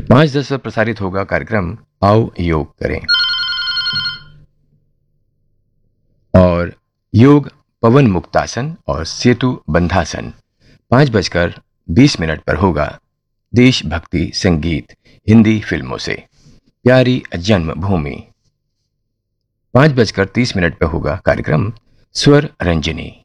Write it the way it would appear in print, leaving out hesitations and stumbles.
5:10 पर प्रसारित होगा कार्यक्रम आओ योग करें। और योग पवन मुक्तासन और सेतु बंधासन 5:20 पर होगा। देशभक्ति संगीत हिंदी फिल्मों से प्यारी जन्मभूमि। 5:30 पर होगा कार्यक्रम स्वर रंजनी।